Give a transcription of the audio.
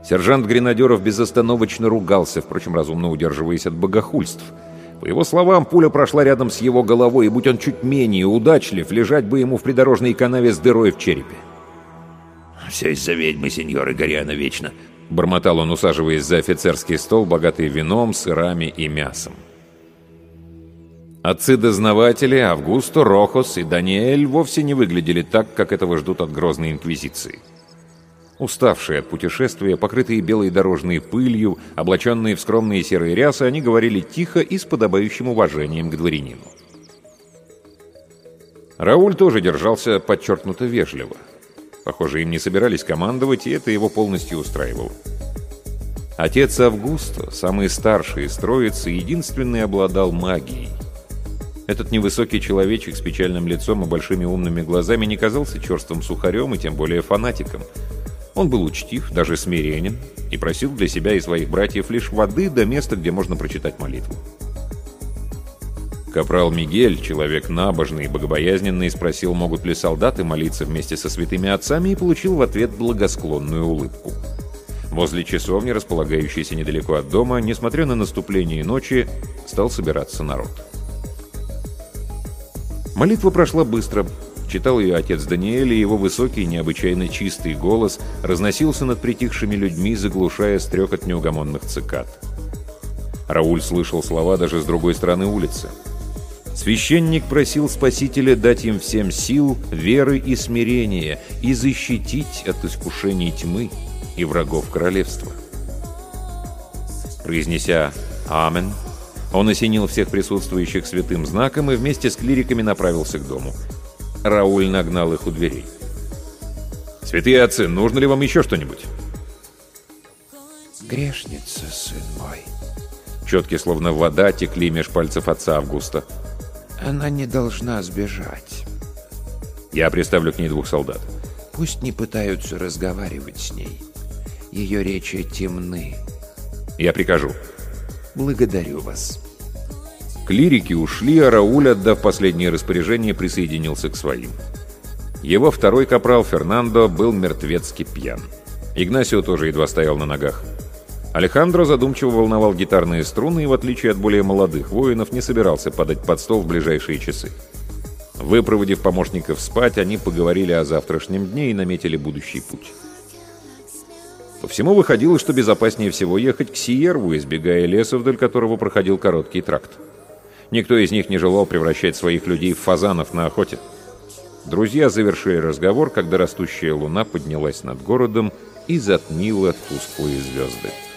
Сержант гренадеров безостановочно ругался, впрочем, разумно удерживаясь от богохульств. По его словам, пуля прошла рядом с его головой, и будь он чуть менее удачлив, лежать бы ему в придорожной канаве с дырой в черепе. «Все из-за ведьмы, сеньоры, горя она вечно», — бормотал он, усаживаясь за офицерский стол, богатый вином, сырами и мясом. Отцы-дознаватели Августо, Рохос и Даниэль вовсе не выглядели так, как этого ждут от грозной инквизиции. Уставшие от путешествия, покрытые белой дорожной пылью, облаченные в скромные серые рясы, они говорили тихо и с подобающим уважением к дворянину. Рауль тоже держался подчеркнуто вежливо. Похоже, им не собирались командовать, и это его полностью устраивало. Отец Августо, самый старший из троицы, единственный обладал магией. Этот невысокий человечек с печальным лицом и большими умными глазами не казался черствым сухарем и тем более фанатиком. Он был учтив, даже смиренен, и просил для себя и своих братьев лишь воды до места, где можно прочитать молитву. Капрал Мигель, человек набожный и богобоязненный, спросил, могут ли солдаты молиться вместе со святыми отцами, и получил в ответ благосклонную улыбку. Возле часовни, располагающейся недалеко от дома, несмотря на наступление ночи, стал собираться народ. Молитва прошла быстро. Читал ее отец Даниэль, и его высокий, необычайно чистый голос разносился над притихшими людьми, заглушая стрекот неугомонных цикад. Рауль слышал слова даже с другой стороны улицы. Священник просил Спасителя дать им всем сил, веры и смирения и защитить от искушений тьмы и врагов королевства. Произнеся «Амен», он осенил всех присутствующих святым знаком и вместе с клириками направился к дому. Рауль нагнал их у дверей. «Святые отцы, нужно ли вам еще что-нибудь?» «Грешница, сын мой». Четки, словно вода, текли меж пальцев отца Августа. «Она не должна сбежать. Я приставлю к ней 2 солдат. Пусть не пытаются разговаривать с ней. Ее речи темны». Я прикажу. «Благодарю вас». Клирики ушли, а Рауль, отдав последнее распоряжение, присоединился к своим. Его второй капрал Фернандо был мертвецки пьян. Игнасио тоже едва стоял на ногах. Алехандро задумчиво волновал гитарные струны и, в отличие от более молодых воинов, не собирался падать под стол в ближайшие часы. Выпроводив помощников спать, они поговорили о завтрашнем дне и наметили будущий путь. По всему выходило, что безопаснее всего ехать к Сиерву, избегая леса, вдоль которого проходил короткий тракт. Никто из них не желал превращать своих людей в фазанов на охоте. Друзья завершили разговор, когда растущая луна поднялась над городом и затмила тусклые звезды.